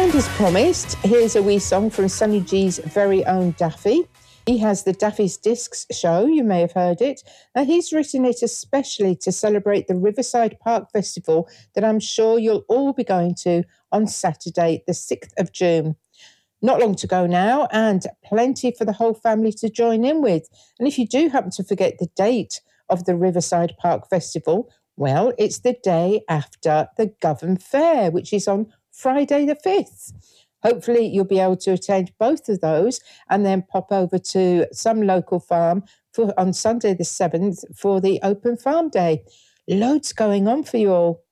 And as promised, here's a wee song from Sonny G's very own Daffy. He has the Daffy's Discs show, you may have heard it. Now, he's written it especially to celebrate the Riverside Park Festival that I'm sure you'll all be going to on Saturday, the 6th of June. Not long to go now, and plenty for the whole family to join in with. And if you do happen to forget the date of the Riverside Park Festival, well, it's the day after the Govan Fair, which is on Friday the 5th. Hopefully you'll be able to attend both of those and then pop over to some local farm on Sunday the 7th for the open farm day. Loads going on for you all.